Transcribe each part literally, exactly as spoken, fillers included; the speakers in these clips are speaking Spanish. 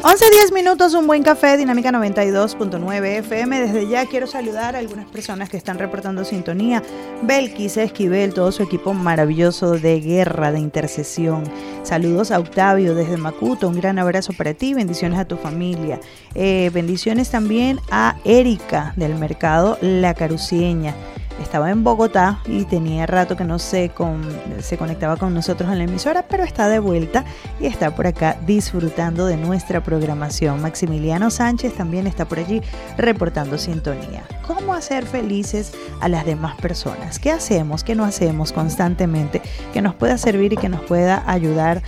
once diez minutos, un buen café, Dinámica noventa y dos punto nueve F M. Desde ya quiero saludar a algunas personas que están reportando sintonía. Belkis Esquivel, todo su equipo maravilloso de guerra, de intercesión. Saludos a Octavio desde Macuto, un gran abrazo para ti, bendiciones a tu familia. Eh, bendiciones también a Erika del mercado La Carucieña. Estaba en Bogotá y tenía rato que no se, con, se conectaba con nosotros en la emisora, pero está de vuelta y está por acá disfrutando de nuestra programación. Maximiliano Sánchez también está por allí reportando sintonía. ¿Cómo hacer felices a las demás personas? ¿Qué hacemos? ¿Qué no hacemos constantemente? Que nos pueda servir y que nos pueda ayudar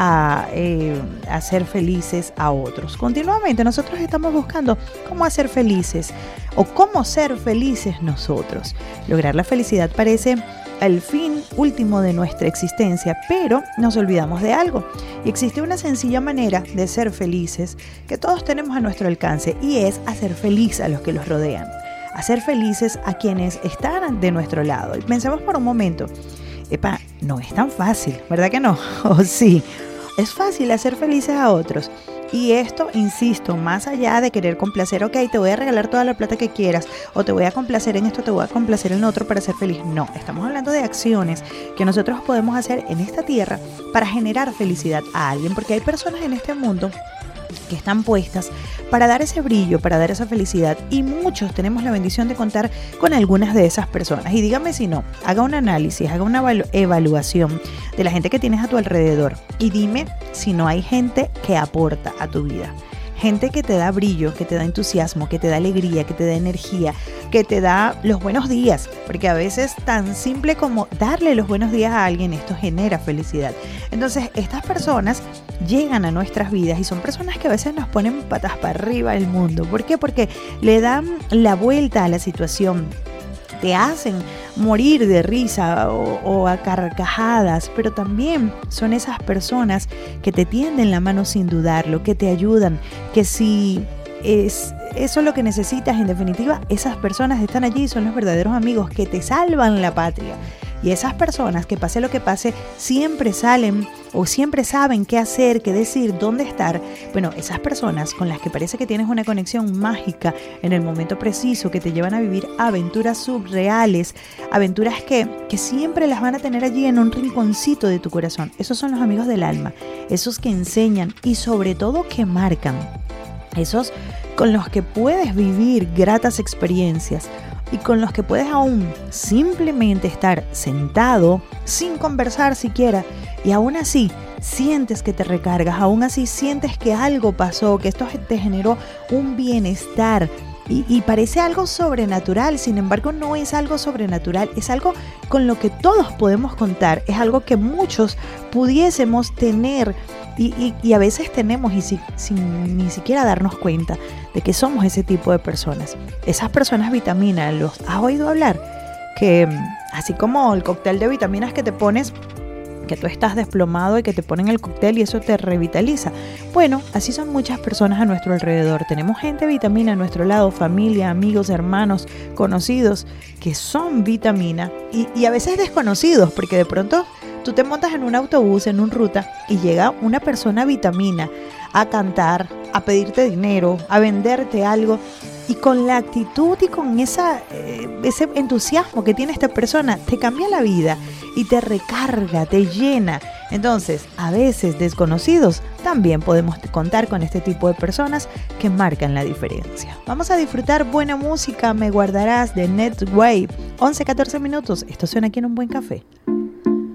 a eh, hacer felices a otros. Continuamente nosotros estamos buscando cómo hacer felices o cómo ser felices nosotros. Lograr la felicidad parece el fin último de nuestra existencia, pero nos olvidamos de algo. Y existe una sencilla manera de ser felices que todos tenemos a nuestro alcance, y es hacer feliz a los que los rodean, hacer felices a quienes están de nuestro lado. Y pensemos por un momento, epa, no es tan fácil, ¿verdad que no? ¿O sí? Es fácil hacer felices a otros. Y esto, insisto, más allá de querer complacer, ok, te voy a regalar toda la plata que quieras, o te voy a complacer en esto, te voy a complacer en otro para ser feliz. No, estamos hablando de acciones que nosotros podemos hacer en esta tierra para generar felicidad a alguien, porque hay personas en este mundo que están puestas para dar ese brillo, para dar esa felicidad, y muchos tenemos la bendición de contar con algunas de esas personas. Y dígame si no, haga un análisis, haga una evalu- evaluación de la gente que tienes a tu alrededor y dime si no hay gente que aporta a tu vida. Gente que te da brillo, que te da entusiasmo, que te da alegría, que te da energía, que te da los buenos días, porque a veces tan simple como darle los buenos días a alguien, esto genera felicidad. Entonces, estas personas llegan a nuestras vidas y son personas que a veces nos ponen patas para arriba del mundo. ¿Por qué? Porque le dan la vuelta a la situación, te hacen morir de risa o, o a carcajadas, pero también son esas personas que te tienden la mano sin dudarlo, que te ayudan, que si es eso lo que necesitas, en definitiva, esas personas están allí, son los verdaderos amigos que te salvan la patria. Y esas personas, que pase lo que pase, siempre salen o siempre saben qué hacer, qué decir, dónde estar. Bueno, esas personas con las que parece que tienes una conexión mágica en el momento preciso, que te llevan a vivir aventuras surreales, aventuras que, que siempre las van a tener allí en un rinconcito de tu corazón. Esos son los amigos del alma, esos que enseñan y sobre todo que marcan, esos con los que puedes vivir gratas experiencias y con los que puedes aún simplemente estar sentado sin conversar siquiera, y aún así sientes que te recargas, aún así sientes que algo pasó, que esto te generó un bienestar. Y, y parece algo sobrenatural, sin embargo no es algo sobrenatural, es algo con lo que todos podemos contar, es algo que muchos pudiésemos tener y, y, y a veces tenemos y si, sin ni siquiera darnos cuenta de que somos ese tipo de personas. Esas personas vitaminas, ¿los has oído hablar? Que así como el cóctel de vitaminas que te pones, que tú estás desplomado y que te ponen el cóctel y eso te revitaliza. Bueno, así son muchas personas a nuestro alrededor. Tenemos gente vitamina a nuestro lado, familia, amigos, hermanos, conocidos, que son vitamina y, y a veces desconocidos, porque de pronto tú te montas en un autobús, en un ruta, y llega una persona vitamina a cantar, a pedirte dinero, a venderte algo. Y con la actitud y con esa, eh, ese entusiasmo que tiene esta persona, te cambia la vida y te recarga, te llena. Entonces, a veces desconocidos, también podemos contar con este tipo de personas que marcan la diferencia. Vamos a disfrutar buena música, Me Guardarás de Netwave. once catorce minutos, esto suena aquí en Un Buen Café.